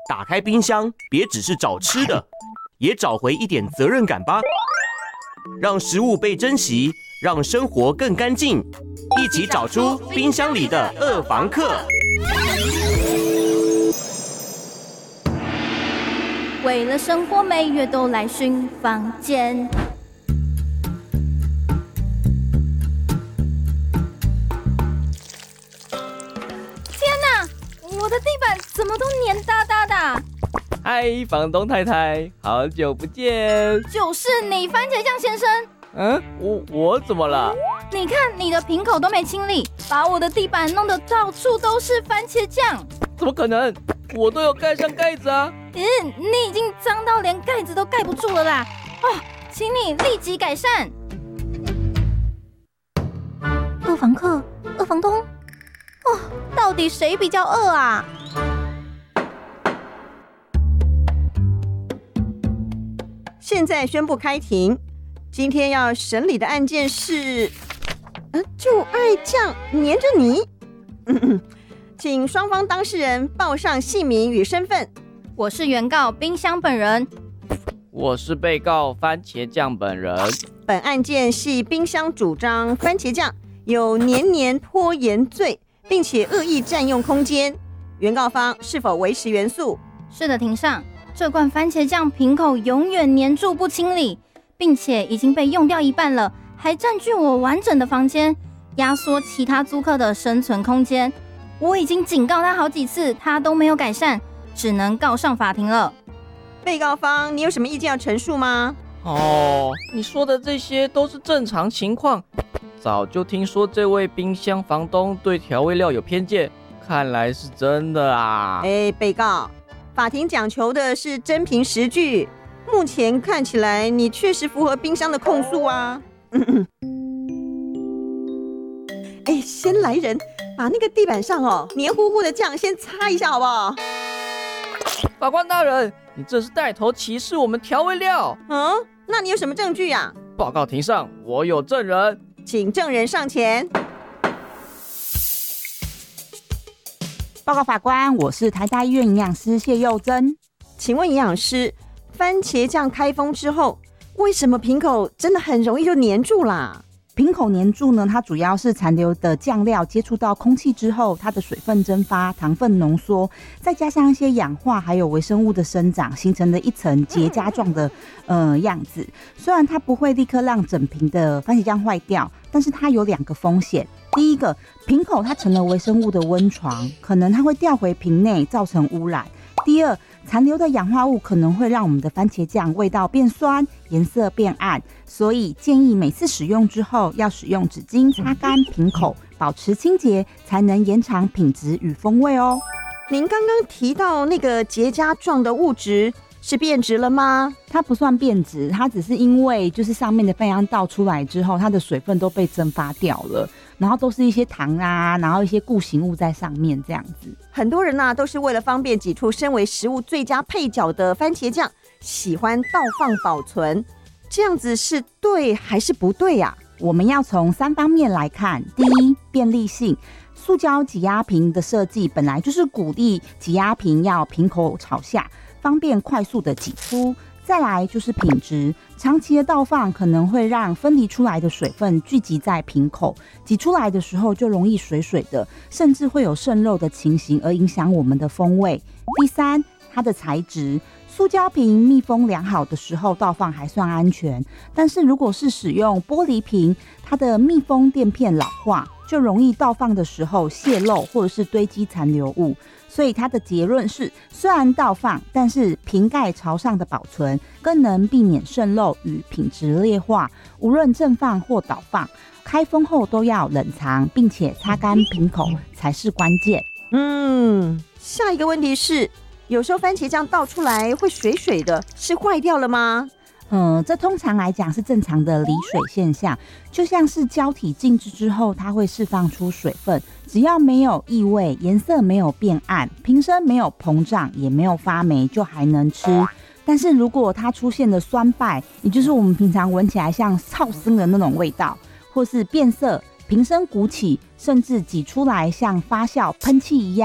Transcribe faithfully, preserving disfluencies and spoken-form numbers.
打开冰箱，别只是找吃的，也找回一点责任感吧。让食物被珍惜，让生活更干净，一起找出冰箱里的二房客。 为了生活，每月都来巡房间。天哪，我的地板怎么都黏哒哒的？ 嗨，房东太太，好久不见。 就是你，番茄酱先生。 嗯，我我怎么了？ 你看你的瓶口都没清理，把我的地板弄得到处都是番茄酱。 怎么可能？我都有盖上盖子啊。 嗯，你已经脏到连盖子都盖不住了啦！哦，请你立即改善。二房客，二房东，哦，到底谁比较恶啊？ 现在宣布开庭。今天要审理的案件是，呃，就爱酱黏着你。嗯嗯，请双方当事人报上姓名与身份。 我是原告冰箱本人。 我是被告番茄酱本人。 本案件系冰箱主张番茄酱有黏黏拖延罪，并且恶意占用空间。原告方是否维持原诉？ 是的，庭上。这罐番茄酱瓶口永远黏住不清理，并且已经被用掉一半了，还占据我完整的房间，压缩其他租客的生存空间。我已经警告他好几次，他都没有改善，只能告上法庭了。 被告方，你有什么意见要陈述吗？ 哦，你说的这些都是正常情况。早就听说这位冰箱房东对调味料有偏见，看来是真的啊。 哎，被告。法庭讲求的是真凭实据，目前看起来你确实符合冰箱的控诉啊。哎，先来人，把那个地板上哦黏糊糊的酱先擦一下好不好？ 法官大人，你这是带头歧视我们调味料。 嗯，那你有什么证据啊？ 报告庭上，我有证人， 请证人上前。 报告法官，我是台大医院营养师谢佑珍。 请问营养师，番茄酱开封之后，为什么瓶口真的很容易就黏住啦？ 瓶口黏住呢，它主要是残留的酱料接触到空气之后，它的水分蒸发、糖分浓缩，再加上一些氧化还有微生物的生长，形成的一层结痂状的呃样子。虽然它不会立刻让整瓶的番茄酱坏掉，但是它有两个风险。第一个，瓶口它成了微生物的温床，可能它会调回瓶内造成污染。第二，残留的氧化物可能会让我们的番茄酱味道变酸，颜色变暗，所以建议每次使用之后要使用纸巾擦干瓶口，保持清洁，才能延长品质与风味哦。 您刚刚提到那个结痂状的物质是变质了吗？ 它不算变质，它只是因为就是上面的饭样倒出来之后，它的水分都被蒸发掉了，然后都是一些糖啊，然后一些固形物在上面这样子。 很多人啊，都是为了方便挤出身为食物最佳配角的番茄酱，喜欢倒放保存，这样子是对还是不对啊？ 我们要从三方面来看。第一，便利性。塑胶挤压瓶的设计本来就是鼓励挤压瓶要瓶口朝下，方便快速的挤出。再来就是品质，长期的倒放可能会让分离出来的水分聚集在瓶口，挤出来的时候就容易水水的，甚至会有渗漏的情形，而影响我们的风味。第三，它的材质，塑胶瓶密封良好的时候倒放还算安全，但是如果是使用玻璃瓶，它的密封垫片老化，就容易倒放的时候泄漏或者是堆积残留物。所以它的结论是，虽然倒放，但是瓶盖朝上的保存更能避免渗漏与品质劣化。无论正放或倒放，开封后都要冷藏，并且擦干瓶口才是关键。 嗯，下一个问题是，有时候番茄酱倒出来会水水的，是坏掉了吗？ 嗯，这通常来讲是正常的离水现象，就像是胶体静置之后，它会释放出水分，只要没有异味，颜色没有变暗，瓶身没有膨胀，也没有发霉，就还能吃。但是如果它出现了酸败，也就是我们平常闻起来像草生的那种味道，或是变色、瓶身鼓起，甚至挤出来像发酵喷气一样。